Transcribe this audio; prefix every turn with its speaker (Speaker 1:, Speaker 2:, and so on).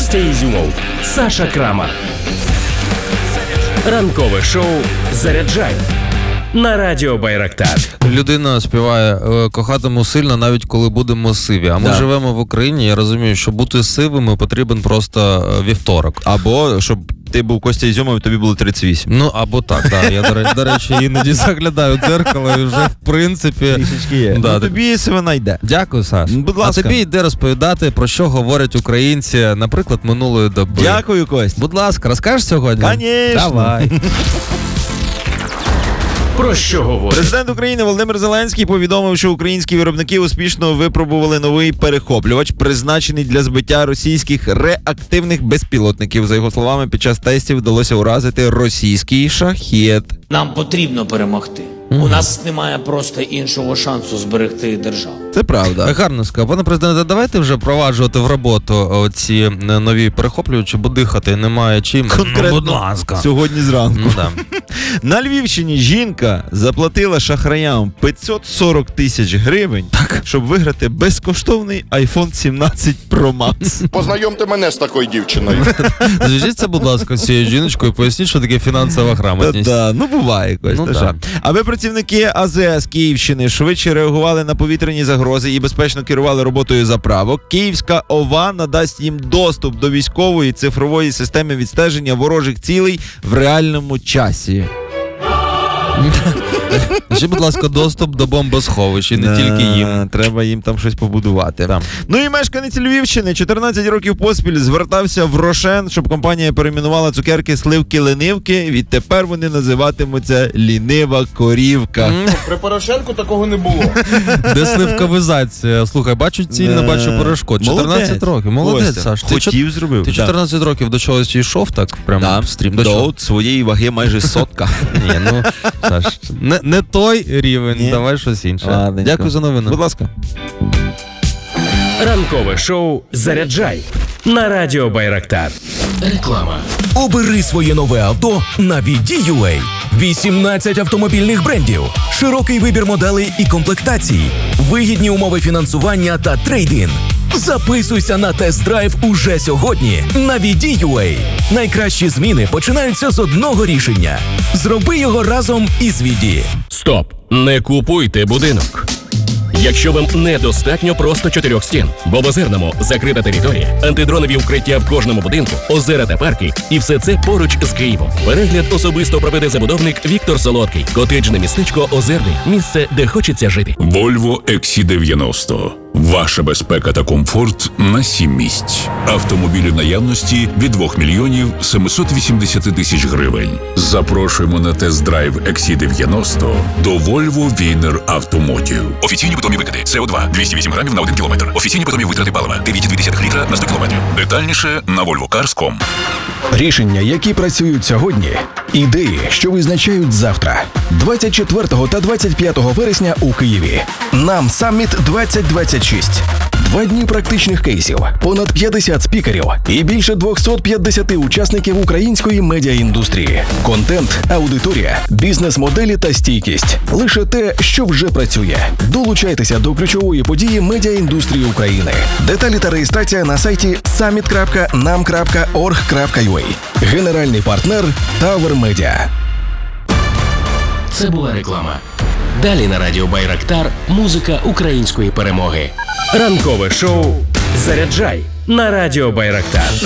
Speaker 1: Костя Ізюмов, Саша Крамар. Ранкове шоу «Заряджай» на радіо Байрактар.
Speaker 2: Людина співає «Кохатиму сильно, навіть коли будемо сиві». А ми живемо в Україні, я розумію, що бути сивими потрібен просто вівторок.
Speaker 3: Або, щоб ти був Костя Ізюмов, і тобі було 38.
Speaker 2: Ну, або так, да. Я, до речі, іноді заглядаю в дзеркало і вже, в принципі...
Speaker 3: Трішечки є.
Speaker 2: Да,
Speaker 3: ну, тобі сивина йде.
Speaker 2: Дякую, Саш.
Speaker 3: Будь ласка.
Speaker 2: А тобі йде розповідати, про що говорять українці, наприклад, минулої доби.
Speaker 3: Дякую, Кость.
Speaker 2: Будь ласка, розкажеш сьогодні?
Speaker 3: Конечно.
Speaker 2: Давай.
Speaker 1: Про що говорить?
Speaker 3: Президент України Володимир Зеленський повідомив, що українські виробники успішно випробували новий перехоплювач, призначений для збиття російських реактивних безпілотників. За його словами, під час тестів вдалося уразити російський шахет.
Speaker 4: Нам потрібно перемогти. У нас немає просто іншого шансу зберегти державу.
Speaker 3: Це правда.
Speaker 2: Гарно сказав. Пане президенте, давайте вже впроваджувати в роботу ці нові перехоплювачі, бо дихати немає чим.
Speaker 3: Конкретно
Speaker 2: будь ласка.
Speaker 3: Сьогодні зранку.
Speaker 2: Да.
Speaker 3: На Львівщині жінка заплатила шахраям 540 тисяч гривень, щоб виграти безкоштовний iPhone 17 Pro Max.
Speaker 5: Познайомте мене з такою дівчиною.
Speaker 2: Зв'яжіться, будь ласка, з цією жіночкою і поясніть, що таке фінансова грамотність.
Speaker 3: Да, ну буває, Кость.
Speaker 2: Ну, да.
Speaker 3: Аби працівники АЗС Київщини швидше реагували на повітряні загрози і безпечно керували роботою заправок, Київська ОВА надасть їм доступ до військової цифрової системи відстеження ворожих цілей в реальному часі.
Speaker 2: Ще, будь ласка, доступ до бомбосховищ, і не тільки їм.
Speaker 3: Треба їм там щось побудувати.
Speaker 2: Там.
Speaker 3: Ну і мешканець Львівщини 14 років поспіль звертався в Рошен, щоб компанія перейменувала цукерки сливки-ленивки. Відтепер вони називатимуться лінива корівка.
Speaker 5: При Порошенку такого не було.
Speaker 2: Де сливковизація? Слухай, бачу ціль, не бачу перешкод. 14 років. Молодець,
Speaker 3: Костя,
Speaker 2: Саш.
Speaker 3: хотів, зробив.
Speaker 2: Ти 14 років до чогось йшов так? Прямо в стрім.
Speaker 3: До своєї ваги майже 100.
Speaker 2: Ні, ну, Саш, не той рівень,
Speaker 3: Ні.
Speaker 2: давай щось інше.
Speaker 3: Ладненько.
Speaker 2: Дякую за новину.
Speaker 3: Будь ласка.
Speaker 1: Ранкове шоу «Заряджай» на радіо Байрактар. Реклама.
Speaker 6: Обери своє нове авто на VD.UA. 18 автомобільних брендів, широкий вибір моделей і комплектацій, вигідні умови фінансування та трейд-ін. Записуйся на тест-драйв уже сьогодні на VD.UA. Найкращі зміни починаються з одного рішення. Зроби його разом із VD.
Speaker 1: Стоп! Не купуйте будинок. Якщо вам недостатньо просто 4 стін, бо в Озерному закрита територія, антидронові укриття в кожному будинку, озера та парки, і все це поруч з Києвом. Перегляд особисто проведе забудовник Віктор Солодкий. Котеджне містечко Озерний. Місце, де хочеться жити.
Speaker 7: Volvo XC90. Ваша безпека та комфорт на 7 місць. Автомобілі в наявності від 2 мільйонів 780 тисяч гривень. Запрошуємо на тест-драйв XC90 до Volvo Wiener Automotive.
Speaker 8: Офіційні питомі викиди. СО2 – 208 грамів на 1 кілометр. Офіційні питомі витрати палива – 9,2 літра на 100 кілометрів. Детальніше на volvocars.com.
Speaker 6: Рішення, які працюють сьогодні. Ідеї, що визначають завтра. 24 та 25 вересня у Києві. Нам Саміт 2026. 2 дні практичних кейсів, понад 50 спікерів і більше 250 учасників української медіаіндустрії. Контент, аудиторія, бізнес-моделі та стійкість. Лише те, що вже працює. Долучайтеся до ключової події медіаіндустрії України. Деталі та реєстрація на сайті summit.nam.org.ua. Генеральний партнер Tower Media.
Speaker 1: Це була реклама. Далі на радіо Байрактар музика української перемоги. Ранкове шоу «Заряджай» на радіо Байрактар.